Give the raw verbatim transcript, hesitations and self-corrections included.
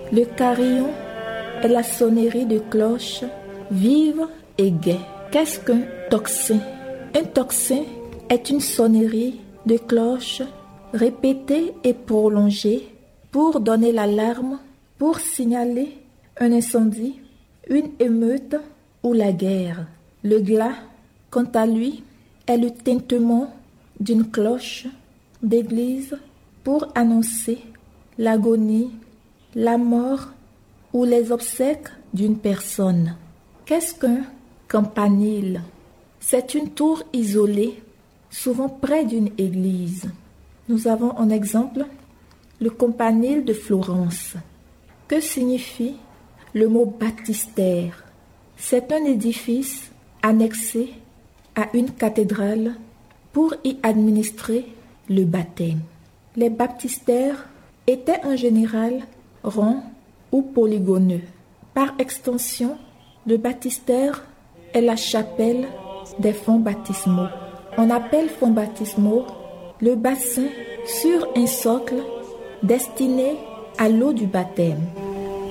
Le carillon est la sonnerie de cloches vive et gaie. Qu'est-ce qu'un tocsin? Un tocsin est une sonnerie de cloches répétée et prolongée pour donner l'alarme, pour signaler un incendie, une émeute ou la guerre. Le glas, quant à lui, est le tintement d'une cloche d'église pour annoncer l'agonie, la mort ou les obsèques d'une personne. Qu'est-ce qu'un campanile? C'est une tour isolée, souvent près d'une église. Nous avons en exemple le campanile de Florence. Que signifie le mot baptistère? C'est un édifice annexé à une cathédrale pour y administrer le baptême. Les baptistères étaient en général ronds ou polygoneux. Par extension, le baptistère est la chapelle des fonts baptismaux. On appelle fonts baptismaux le bassin sur un socle destiné à l'eau du baptême.